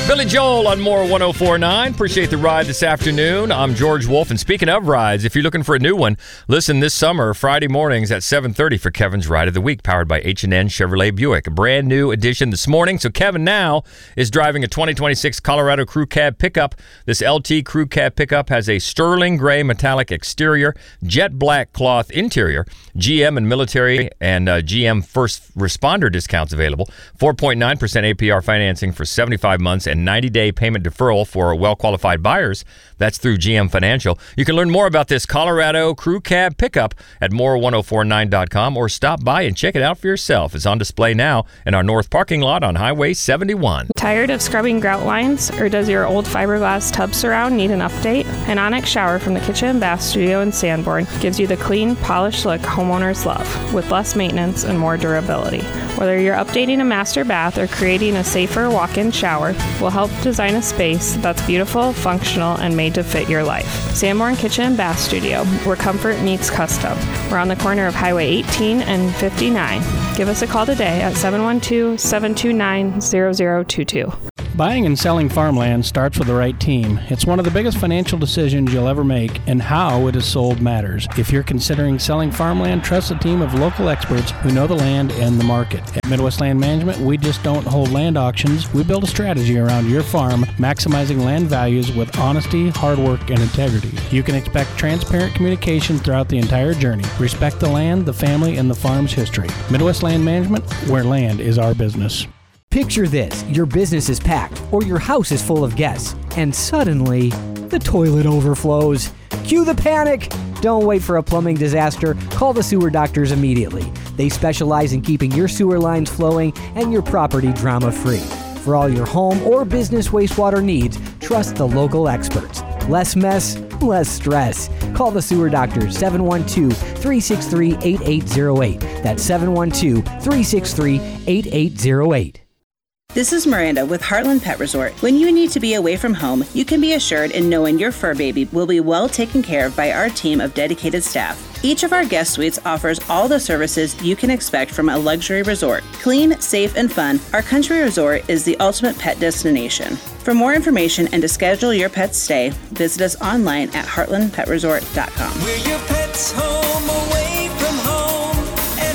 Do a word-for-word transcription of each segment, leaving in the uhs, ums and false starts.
Billy Joel on More one oh four point nine. Appreciate the ride this afternoon. I'm George Wolf. And speaking of rides, if you're looking for a new one, listen this summer, Friday mornings at seven thirty for Kevin's Ride of the Week, powered by H and N Chevrolet Buick. A brand new edition this morning. So Kevin now is driving a twenty twenty-six Colorado Crew Cab pickup. This L T Crew Cab pickup has a sterling gray metallic exterior, jet black cloth interior, G M and military and uh, G M first responder discounts available, four point nine percent A P R financing for seventy-five months and ninety-day payment deferral for well-qualified buyers. That's through G M Financial. You can learn more about this Colorado Crew Cab pickup at more ten forty-nine dot com or stop by and check it out for yourself. It's on display now in our north parking lot on Highway seventy-one. Tired of scrubbing grout lines, or does your old fiberglass tub surround need an update? An Onyx shower from the Kitchen and Bath Studio in Sanborn gives you the clean, polished look homeowners love, with less maintenance and more durability. Whether you're updating a master bath or creating a safer walk-in shower, we'll help design a space that's beautiful, functional, and made to fit your life. Sanborn Kitchen and Bath Studio, where comfort meets custom. We're on the corner of Highway eighteen and fifty-nine. Give us a call today at seven one two, seven two nine, zero zero two two. Buying and selling farmland starts with the right team. It's one of the biggest financial decisions you'll ever make, and how it is sold matters. If you're considering selling farmland, trust a team of local experts who know the land and the market. At Midwest Land Management, we just don't hold land auctions. We build a strategy around your farm, maximizing land values with honesty, hard work, and integrity. You can expect transparent communication throughout the entire journey. Respect the land, the family, and the farm's history. Midwest Land Management, where land is our business. Picture this. Your business is packed, or your house is full of guests, and suddenly, the toilet overflows. Cue the panic! Don't wait for a plumbing disaster. Call the Sewer Doctors immediately. They specialize in keeping your sewer lines flowing and your property drama-free. For all your home or business wastewater needs, trust the local experts. Less mess, less stress. Call the Sewer Doctors, seven one two, three six three, eight eight zero eight. That's seven one two, three six three, eight eight zero eight. This is Miranda with Heartland Pet Resort. When you need to be away from home, you can be assured in knowing your fur baby will be well taken care of by our team of dedicated staff. Each of our guest suites offers all the services you can expect from a luxury resort. Clean, safe, and fun, our country resort is the ultimate pet destination. For more information and to schedule your pet's stay, visit us online at heartland pet resort dot com. We're your pet's home away from home at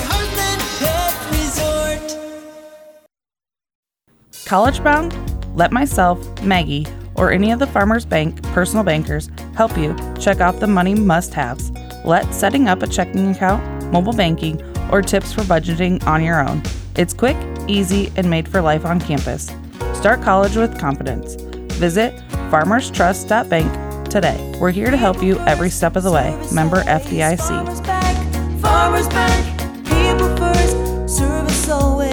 Heartland Pet Resort. College bound? Let myself, Maggie, or any of the Farmers Bank personal bankers help you check off the money must-haves. Let setting up a checking account, mobile banking, or tips for budgeting on your own. It's quick, easy, and made for life on campus. Start college with confidence. Visit farmers trust dot bank today. We're here to help you every step of the way. Member F D I C. Farmers Bank, Farmers Bank, people first, service always.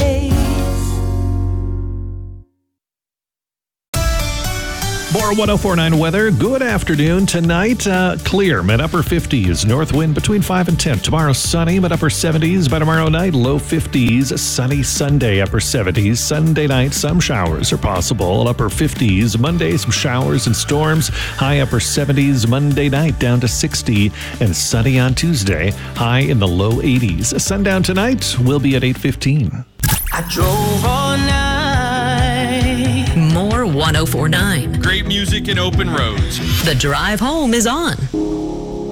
More one oh four point nine weather. Good afternoon. Tonight, uh, clear, mid upper fifties. North wind between five and ten. Tomorrow, sunny, mid upper seventies. By tomorrow night, low fifties. Sunny Sunday, upper seventies. Sunday night, some showers are possible. Upper fifties. Monday, some showers and storms. High upper seventies. Monday night, down to sixty. And sunny on Tuesday. High in the low eighties. Sundown tonight will be at eight fifteen. I drove all night. More one oh four point nine. Great music and open roads. The drive home is on.